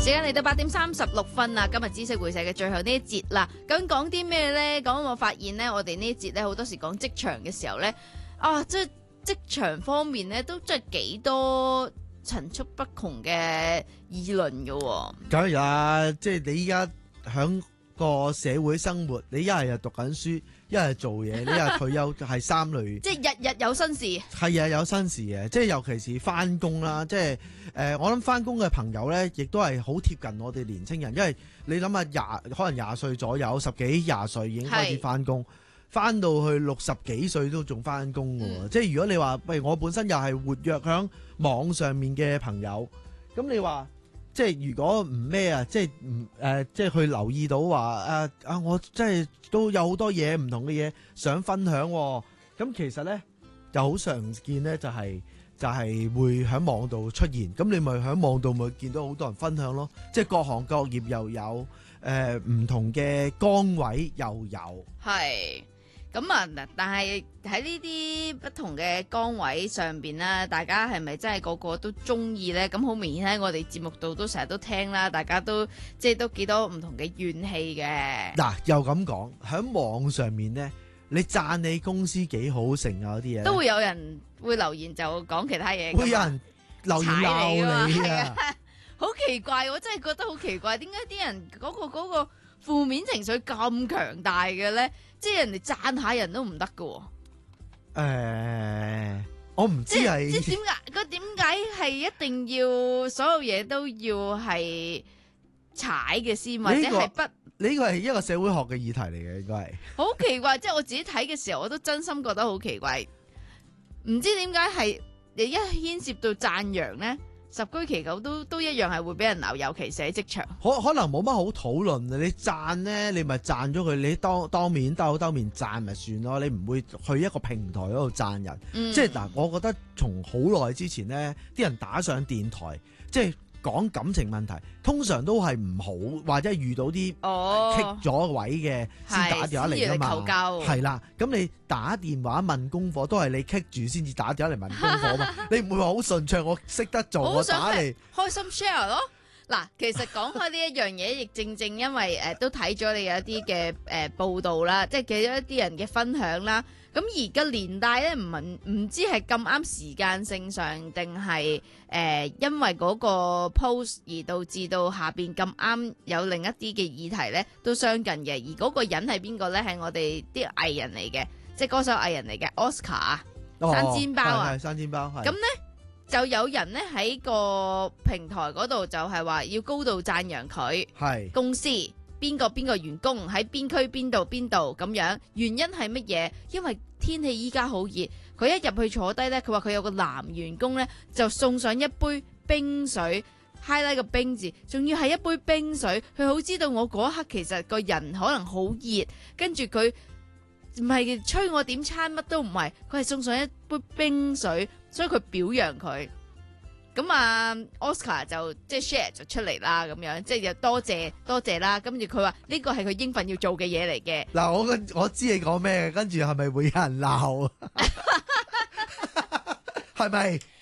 間嚟到8:36啦，今日知識會社嘅最後呢一節啦。究竟講啲咩呢？講我發現呢，我哋呢一節呢，好多時講職場嘅時候呢，即係職場方面呢，都真係幾多層出不窮嘅議論嘅。 梗係啦，即係你依家響個社會生活，你一係讀緊書，一係做嘢，你一係退休，係三類。 即係日日有新事。係啊，有新事嘅，即係尤其是翻工啦，即係我諗翻工嘅朋友咧，亦都係好貼近我哋年青人，因為你諗下可能廿歲左右，十幾廿歲已經開始翻工，翻到去60幾歲都仲翻工喎。即係如果你話，喂，我本身又係活躍響網上面嘅朋友，咁你話，即係如果唔咩啊，即係唔即係去留意到話我即係都有好多嘢唔同嘅嘢想分享喎。咁其實咧就好常見咧，就係會喺網度出現。咁你咪喺網度咪見到好多人分享咯。即係各行各業又有唔同嘅崗位又有。係。 咁啊，但係喺呢啲不同嘅崗位上邊啦，大家係咪真係個個都中意呢？咁好明顯喺我哋節目度都成日都聽啦，大家都即係都幾多唔同嘅怨氣嘅。 嗱，又咁講，喺網上面呢，你讚你公司幾好成啊嗰啲嘢，都會有人會留言就講其他嘢， 會有人留言鬧你啊！ 好奇怪，我真係覺得好奇怪，點解啲人嗰個負面情緒咁強大嘅呢？即係人哋讚下人都唔得㗎。 我唔知係即係點解係一定要所有嘢都要係踩嘅先，或者係不？ 呢個係一個社會學嘅議題嚟嘅，應該係。好奇怪，即係我自己睇嘅時候，我都真心覺得好奇怪。唔知點解係你一牽涉到讚揚呢，十居其九都一樣係會俾人鬧，尤其是喺職場。可能冇乜好討論啊！你讚呢，你咪讚咗佢，你當面兜面讚咪算咯。你唔會去一個平台嗰度讚人。即係嗱，我覺得從好耐之前呢，啲人打上電台，即係講感情問題，通常都係唔好，或者遇到啲棘咗位嘅先打電話嚟㗎嘛。求救係啦，咁你打電話問功課都係你棘住先至打電話嚟問功課嘛。你唔會話好順暢，我識得做，我打嚟開心 share 咯。嗱，其實講開呢一樣嘢，亦正因為都睇咗你有一啲嘅報道啦，即係記咗一啲人嘅分享啦。咁而家連帶咧唔知係咁啱時間性上，定係因為嗰個 post 而導致到下邊咁啱有另一啲嘅議題咧都相近嘅。而嗰個人係邊個咧？係我哋啲藝人嚟嘅，即係歌手藝人嚟嘅 Oscar 生煎包啊， 係生煎包。 咁咧就有人咧喺個平台嗰度就係話要高度讚揚佢係公司。邊個員工喺邊區邊度咁樣，原因係乜嘢？因為天氣依家好熱，佢一入去坐低呢，佢話佢有個男員工呢，就送上一杯冰水 highlight 個冰字，仲要係一杯冰水，佢好知道我嗰刻其實個人可能好熱，跟住佢唔係催我點餐，乜都唔係，佢係送上一杯冰水，所以佢表揚佢。咁啊 Oscar 就即係 share 就出嚟啦，咁樣即係又多謝啦。跟住佢話呢個係佢應份要做嘅嘢嚟嘅。 嗱，我知你講咩，跟住係咪會有人鬧？係咪？